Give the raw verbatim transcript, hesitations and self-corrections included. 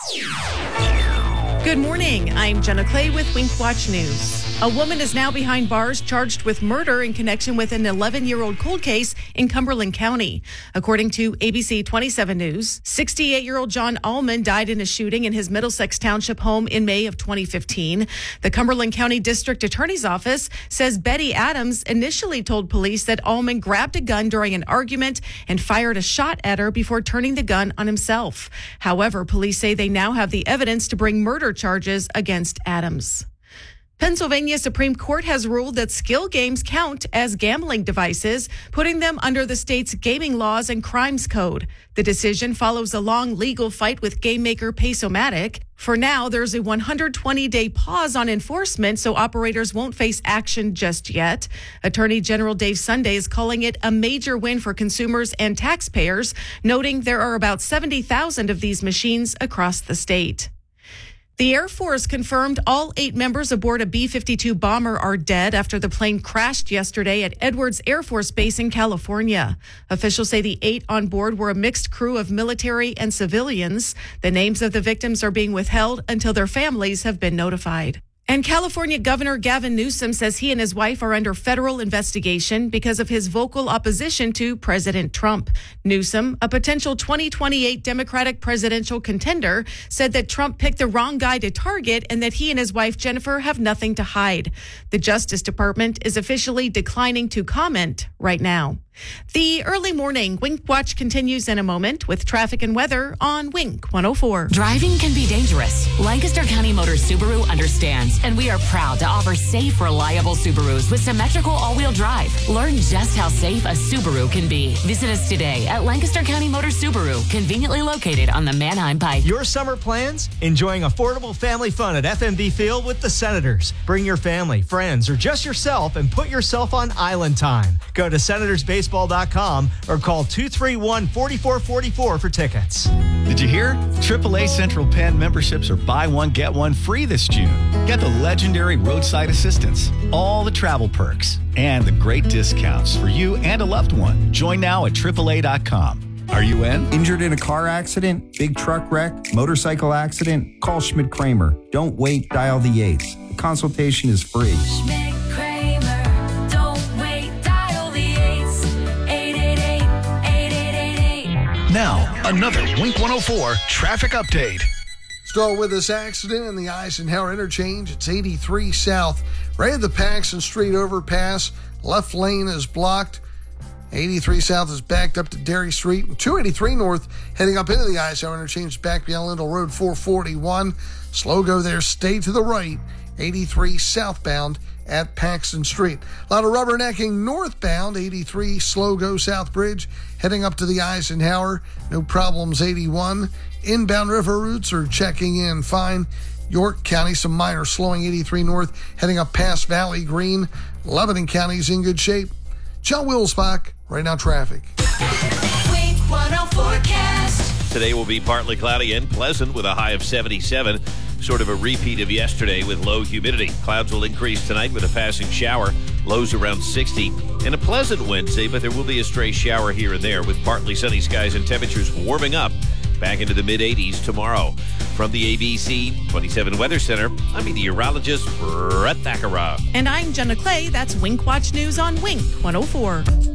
Good morning. I'm Jenna Clay with Wink Watch News. A woman is now behind bars charged with murder in connection with an eleven-year-old cold case in Cumberland County. According to A B C twenty-seven News, sixty-eight-year-old John Allman died in a shooting in his Middlesex Township home in May of twenty fifteen. The Cumberland County District Attorney's Office says Betty Adams initially told police that Allman grabbed a gun during an argument and fired a shot at her before turning the gun on himself. However, police say they now have the evidence to bring murder charges against Adams. Pennsylvania Supreme Court has ruled that skill games count as gambling devices, putting them under the state's gaming laws and crimes code. The decision follows a long legal fight with game maker Pace-O-Matic. For now, there's a one hundred twenty day pause on enforcement, so operators won't face action just yet. Attorney General Dave Sunday is calling it a major win for consumers and taxpayers, noting there are about seventy thousand of these machines across the state. The Air Force confirmed all eight members aboard a B fifty-two bomber are dead after the plane crashed yesterday at Edwards Air Force Base in California. Officials say the eight on board were a mixed crew of military and civilians. The names of the victims are being withheld until their families have been notified. And California Governor Gavin Newsom says he and his wife are under federal investigation because of his vocal opposition to President Trump. Newsom, a potential twenty twenty-eight Democratic presidential contender, said that Trump picked the wrong guy to target and that he and his wife Jennifer have nothing to hide. The Justice Department is officially declining to comment right now. The early morning Wink Watch continues in a moment with traffic and weather on Wink one oh four. Driving can be dangerous. Lancaster County Motors Subaru understands, and we are proud to offer safe, reliable Subarus with symmetrical all-wheel drive. Learn just how safe a Subaru can be. Visit us today at Lancaster County Motors Subaru, conveniently located on the Manheim Pike. Your summer plans? Enjoying affordable family fun at F M V Field with the Senators. Bring your family, friends, or just yourself and put yourself on island time. Go to senators baseball dot com or call two three one, four four four four for tickets. Did you hear? triple A Central Penn memberships are buy one, get one free this June. Get the legendary roadside assistance, all the travel perks, and the great discounts for you and a loved one. Join now at triple A dot com. Are you in? Injured in a car accident, big truck wreck, motorcycle accident? Call Schmidt Kramer. Don't wait, dial the eights. The consultation is free. Schmidt Kramer, don't wait, dial the eights. eight eight eight, eight eight eight eight. Now, another Wink one oh four traffic update. Start with this accident in the Eisenhower interchange. It's eighty-three south, right at the Paxton Street overpass. Left lane is blocked. eighty-three south is backed up to Derry Street. And two eighty-three north heading up into the Eisenhower interchange back beyond Lindell Road four forty-one. Slow go there, stay to the right. eighty-three southbound at Paxton Street. A lot of rubbernecking northbound. eighty-three slow go South Bridge heading up to the Eisenhower. No problems. eighty-one inbound river routes are checking in fine. York County, some minor slowing. eighty-three north heading up past Valley Green. Lebanon County's in good shape. John Wilsbach, right now traffic. Wink one oh forecast. Today will be partly cloudy and pleasant with a high of seventy-seven. Sort of a repeat of yesterday with low humidity. Clouds will increase tonight with a passing shower. Lows around sixty. And a pleasant Wednesday, but there will be a stray shower here and there with partly sunny skies and temperatures warming up back into the mid eighties tomorrow. From the A B C twenty-seven Weather Center, I'm meteorologist Brett Thakara. And I'm Jenna Clay. That's Wink Watch News on Wink one oh four.